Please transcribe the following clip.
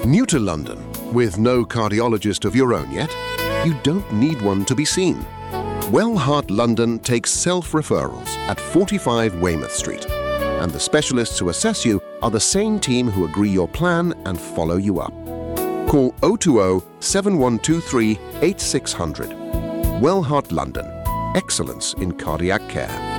New to London, with no cardiologist of your own yet? You don't need one to be seen. Well Heart London takes self-referrals at 45 Weymouth Street, and the specialists who assess you are the same team who agree your plan and follow you up. Call 020 7123 8600. Well Heart London. Excellence in cardiac care.